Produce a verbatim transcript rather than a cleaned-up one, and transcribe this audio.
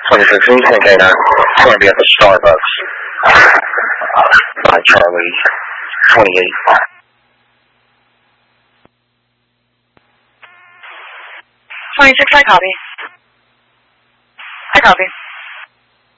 twenty-six East, K nine. It's going to be at the Starbucks. By Charlie, twenty-eight. twenty-six, I copy. I copy.